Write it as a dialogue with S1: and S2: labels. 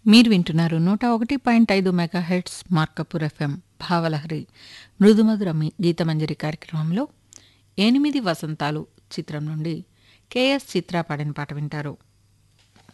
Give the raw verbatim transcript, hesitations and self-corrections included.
S1: మీరు వింటున్నారు నూట ఒకటి పాయింట్ ఐదు మెగాహెర్ట్స్ మార్కపూర్ ఎఫ్ఎం భావలహరి మృదుమధుర మీ గీతమంజరి కార్యక్రమంలో ఎనిమిది వసంతాలు చిత్రం నుండి కెఎస్ చిత్ర పాడిన పాట వింటారు.